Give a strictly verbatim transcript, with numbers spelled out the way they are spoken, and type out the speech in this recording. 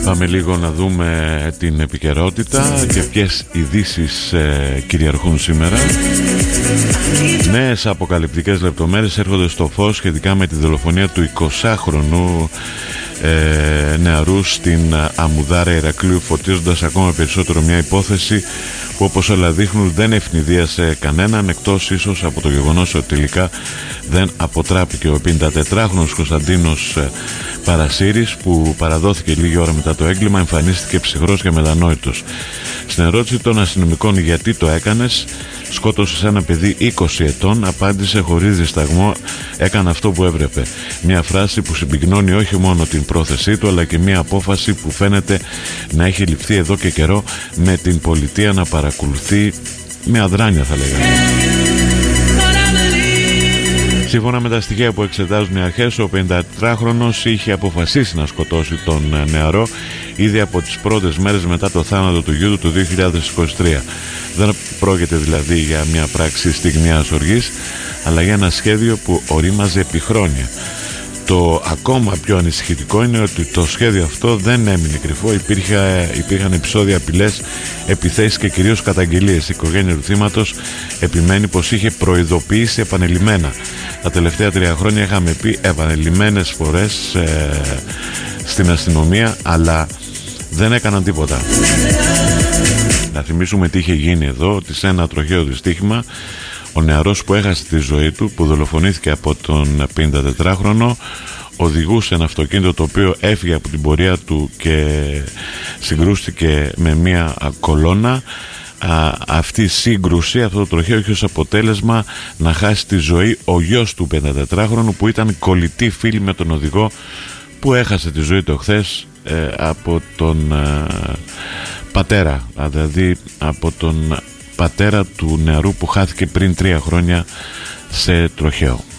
Πάμε λίγο να δούμε την επικαιρότητα και ποιες ειδήσεις ε, κυριαρχούν σήμερα. Νέες αποκαλυπτικές λεπτομέρειες έρχονται στο φως σχετικά με τη δολοφονία του εικοσάχρονου ε, νεαρού στην Αμμουδάρα Ηρακλείου, φωτίζοντας ακόμα περισσότερο μια υπόθεση που, όπως όλα δείχνουν, δεν ευνηδίασε κανέναν, εκτός ίσως από το γεγονός ότι τελικά δεν αποτράπηκε. Ο πενηντατετράχρονος Κωνσταντίνος Παρασύρης, που παραδόθηκε λίγη ώρα μετά το έγκλημα, εμφανίστηκε ψυχρός και μετανόητος. Στην ερώτηση των αστυνομικών «γιατί το έκανες, σκότωσες ένα παιδί είκοσι ετών», απάντησε χωρίς δισταγμό «έκανα αυτό που έπρεπε». Μια φράση που συμπυκνώνει όχι μόνο την πρόθεσή του, αλλά και μια απόφαση που φαίνεται να έχει ληφθεί εδώ και καιρό, με την πολιτεία να παρακολουθεί με αδράνεια, θα λέγαμε. Σύμφωνα με τα στοιχεία που εξετάζουν οι αρχές, ο πενηντατετράχρονος είχε αποφασίσει να σκοτώσει τον νεαρό ήδη από τις πρώτες μέρες μετά το θάνατο του γιού του το δύο χιλιάδες είκοσι τρία. Δεν πρόκειται δηλαδή για μια πράξη στιγμιαίας οργής, αλλά για ένα σχέδιο που ορίμαζε επί χρόνια. Το ακόμα πιο ανησυχητικό είναι ότι το σχέδιο αυτό δεν έμεινε κρυφό. Υπήρχε, υπήρχαν επεισόδια, απειλές, επιθέσεις και κυρίως καταγγελίες. Η οικογένεια του θύματος επιμένει πως είχε προειδοποιήσει επανελειμμένα. Τα τελευταία τρία χρόνια είχαμε πει επανελειμμένες φορές ε, στην αστυνομία, αλλά δεν έκαναν τίποτα. Να θυμίσουμε τι είχε γίνει εδώ, ότι σε ένα τροχαίο δυστύχημα ο νεαρός που έχασε τη ζωή του, που δολοφονήθηκε από τον πενηντατετράχρονο, οδηγούσε ένα αυτοκίνητο το οποίο έφυγε από την πορεία του και συγκρούστηκε με μια κολόνα. Α, αυτή η σύγκρουση, αυτό το τροχαίο, είχε ως αποτέλεσμα να χάσει τη ζωή ο γιος του πενηντατετράχρονου, που ήταν κολλητή φίλη με τον οδηγό που έχασε τη ζωή του χθες ε, από τον ε, πατέρα, δηλαδή από τον πατέρα του νεαρού που χάθηκε πριν τρία χρόνια σε τροχαίο.